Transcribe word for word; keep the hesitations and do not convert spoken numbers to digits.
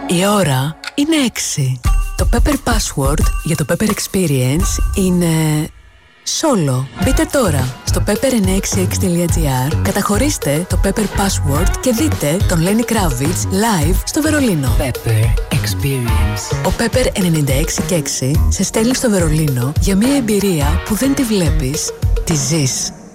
Η ώρα είναι έξι. Το Pepper Password για το Pepper Experience είναι solo. Μπείτε τώρα στο pepper εννιακόσια εξήντα έξι τελεία gr, καταχωρήστε το Pepper Password και δείτε τον Lenny Kravitz live στο Βερολίνο. Pepper Experience. Ο Pepper ενενήντα έξι και έξι σε στέλνει στο Βερολίνο για μια εμπειρία που δεν τη βλέπεις, τη ζεις.